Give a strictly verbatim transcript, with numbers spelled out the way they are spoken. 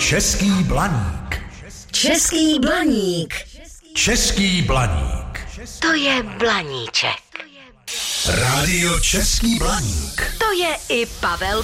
Český blaník. Český blaník. Český blaník. To je blaníček. Rádio Český blaník. To je i Pavel